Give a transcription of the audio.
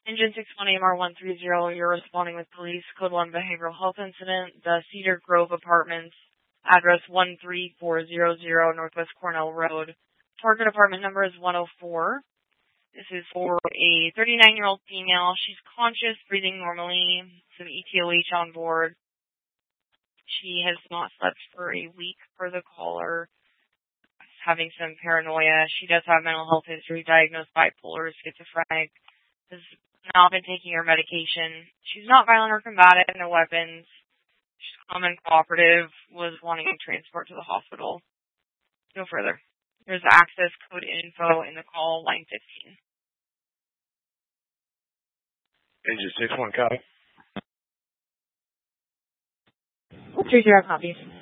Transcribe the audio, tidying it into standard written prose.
Engine 620 MR130, you're responding with police, code 1 behavioral health incident, the Cedar Grove Apartments, address 13400 Northwest Cornell Road. Target apartment number is 104. This is for a 39-year-old female. She's conscious, breathing normally, some ETOH on board. She has not slept for a week per the caller, having some paranoia. She does have mental health history, diagnosed bipolar, schizophrenic, has not been taking her medication. She's not violent or combative, no weapons. She's calm and cooperative, was wanting transport to the hospital. No further. There's access code info in the call, line 15. Engine 61 copy. 30 copies.